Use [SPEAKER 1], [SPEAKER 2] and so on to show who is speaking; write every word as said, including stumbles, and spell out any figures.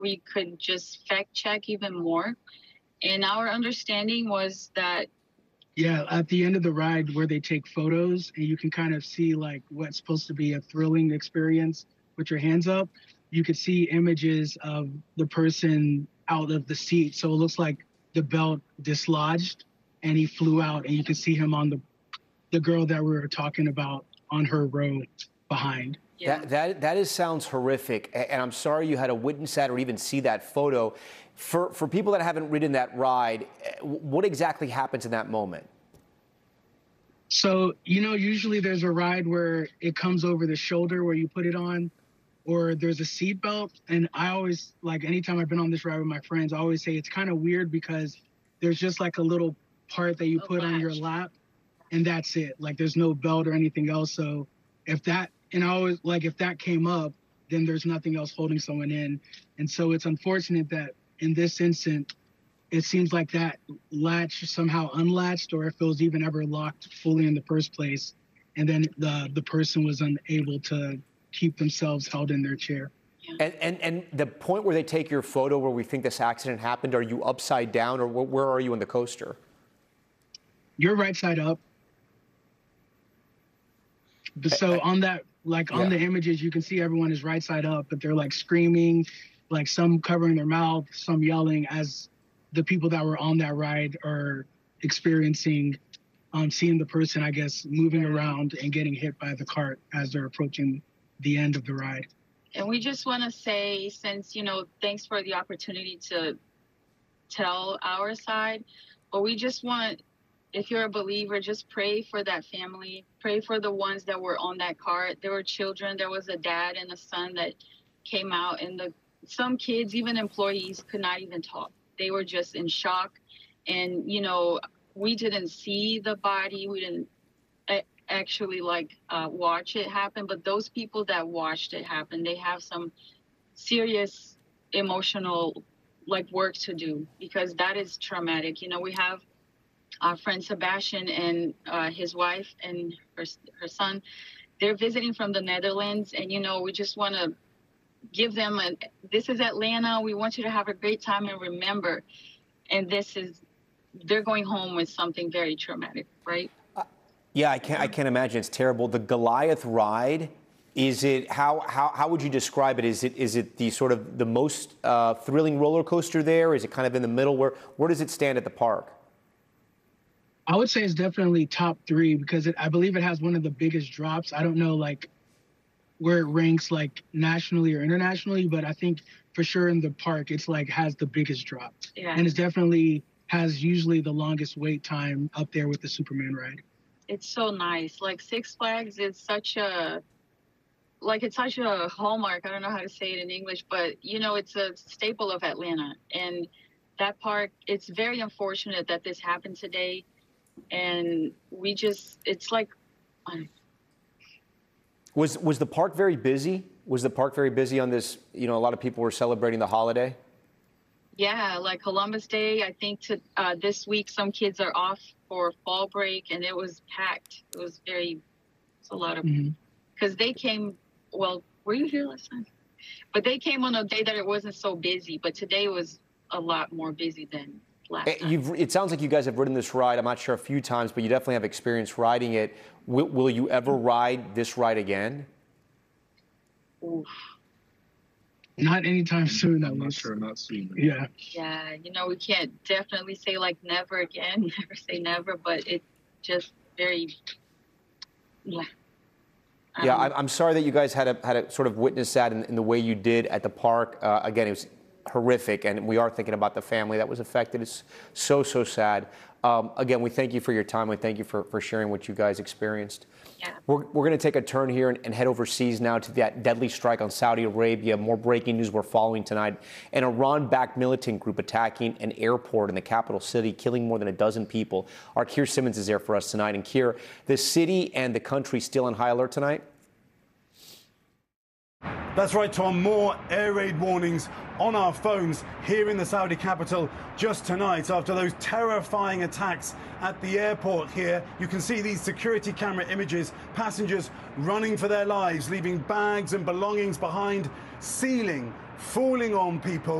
[SPEAKER 1] we could just fact check even more. And our understanding was that
[SPEAKER 2] yeah, at the end of the ride where they take photos and you can kind of see like what's supposed to be a thrilling experience with your hands up, you could see images of the person out of the seat. So it looks like the belt dislodged and he flew out, and you can see him on the the girl that we were talking about on her row behind.
[SPEAKER 3] Yeah. That, that, that is, sounds horrific, and I'm sorry you had to witness that or even see that photo. For, for people that haven't ridden that ride, what exactly happens in that moment?
[SPEAKER 2] So, you know, usually there's a ride where it comes over the shoulder where you put it on, or there's a seat belt. And I always, like, anytime I've been on this ride with my friends, I always say it's kind of weird because there's just like a little part that you
[SPEAKER 1] A
[SPEAKER 2] put
[SPEAKER 1] latch.
[SPEAKER 2] on your lap, and that's it. Like, there's no belt or anything else. So if that, and I always, like, if that came up, then there's nothing else holding someone in. And so it's unfortunate that in this instant, it seems like that latch somehow unlatched, or if it was even ever locked fully in the first place, and then the the person was unable to keep themselves held in their chair.
[SPEAKER 3] Yeah. And, and and the point where they take your photo where we think this accident happened, are you upside down, or wh where are you on the coaster?
[SPEAKER 2] You're right side up. So on that, like on
[SPEAKER 3] yeah.
[SPEAKER 2] the images, you can see everyone is right side up, but they're like screaming, like some covering their mouth, some yelling, as the people that were on that ride are experiencing, um, seeing the person, I guess, moving around and getting hit by the cart as they're approaching the end of the ride.
[SPEAKER 1] And we just want to say, since, you know, thanks for the opportunity to tell our side, but we just want, if you're a believer, just pray for that family. Pray for the ones that were on that cart. There were children. There was a dad and a son that came out, and the some kids, even employees, could not even talk. They were just in shock. And, you know, we didn't see the body. We didn't actually, like, uh, watch it happen. But those people that watched it happen, they have some serious emotional, like, work to do, because that is traumatic. You know, we have our friend Sebastian and uh, his wife and her, her son. They're visiting from the Netherlands. And, you know, we just want to give them a, this is Atlanta. We want you to have a great time and remember. And this is, they're going home with something very traumatic, right?
[SPEAKER 3] Uh, yeah, I can't, I can't imagine. It's terrible. The Goliath ride, is it, how, how, how would you describe it? Is it, is it the sort of the most uh, thrilling roller coaster there? Is it kind of in the middle? Where, where does it stand at the park?
[SPEAKER 2] I would say it's definitely top three, because it, I believe it has one of the biggest drops. I don't know, like, where it ranks, like, nationally or internationally, but I think for sure in the park, it's like has the biggest drop.
[SPEAKER 1] Yeah.
[SPEAKER 2] And it's definitely has usually the longest wait time up there with the Superman ride.
[SPEAKER 1] It's so nice. Like, Six Flags is such a, like, it's such a hallmark. I don't know how to say it in English, but, you know, it's a staple of Atlanta. And that park, it's very unfortunate that this happened today. And we just, it's like, um,
[SPEAKER 3] Was was the park very busy? Was the park very busy on this? You know, a lot of people were celebrating the holiday.
[SPEAKER 1] Yeah, like Columbus Day. I think to uh, this week, some kids are off for fall break, and it was packed. It was very, it's a lot of, because mm-hmm. they came. Well, were you here last time? But they came on a day that it wasn't so busy. But today was a lot more busy than last time.
[SPEAKER 3] You've, it sounds like you guys have ridden this ride. I'm not sure a few times, but you definitely have experience riding it. Will, will you ever ride this ride again?
[SPEAKER 1] Oof.
[SPEAKER 2] Not anytime soon.
[SPEAKER 4] I'm not sure. Not soon.
[SPEAKER 2] Yeah.
[SPEAKER 1] Yeah. You know, we can't definitely say like never again. Never say never, but it's just very. Yeah. Um,
[SPEAKER 3] yeah, I'm sorry that you guys had to, had to sort of witness that in, in the way you did at the park. Uh, again, it was horrific, and we are thinking about the family that was affected. It's so, so sad. Um, again, we thank you for your time. We thank you for, for sharing what you guys experienced.
[SPEAKER 1] Yeah. We're,
[SPEAKER 3] we're going to take a turn here and, and head overseas now to that deadly strike on Saudi Arabia. More breaking news we're following tonight. An Iran-backed militant group attacking an airport in the capital city, killing more than a dozen people. Our Keir Simmons is there for us tonight. And Keir, the city and the country still on high alert tonight?
[SPEAKER 5] That's right, Tom. More air raid warnings on our phones here in the Saudi capital just tonight after those terrifying attacks at the airport here. You can see these security camera images, passengers running for their lives, leaving bags and belongings behind, ceiling falling on people.